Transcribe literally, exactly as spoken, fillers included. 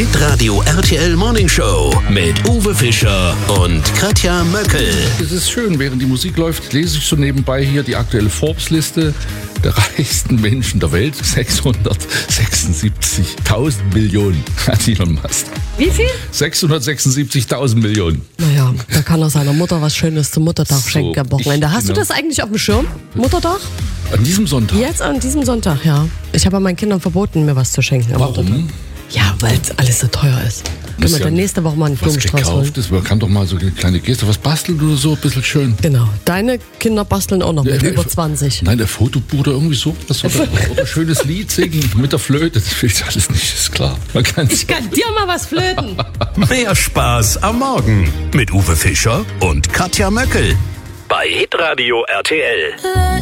Hitradio R T L Morning Show mit Uwe Fischer und Katja Möckel. Es ist schön, während die Musik läuft, lese ich so nebenbei hier die aktuelle Forbes-Liste der reichsten Menschen der Welt. sechshundertsechsundsiebzigtausend Millionen hat Elon Musk. Wie viel? sechshundertsechsundsiebzigtausend Millionen. Naja, da kann er seiner Mutter was Schönes zum Muttertag So, schenken am Wochenende. ich- Hast genau. du das eigentlich auf dem Schirm? Muttertag? An diesem Sonntag. Jetzt an diesem Sonntag, ja. Ich habe meinen Kindern verboten, mir was zu schenken am Muttertag. Warum? Ja, weil alles so teuer ist. Können wir ja dann nächste Woche mal einen Was Blumenstrauß holen? gekauft ist, man kann doch mal so eine kleine Geste, was basteln oder so, ein bisschen schön. Genau. Deine Kinder basteln auch noch mit Ja, über ich- zwanzig. Nein, der Fotobuch oder irgendwie so. Was oder, oder ein schönes Lied singen mit der Flöte. Das will ich alles nicht, ist klar. Man kann Ich kann dir mal was flöten. Mehr Spaß am Morgen mit Uwe Fischer und Katja Möckel bei Hitradio R T L.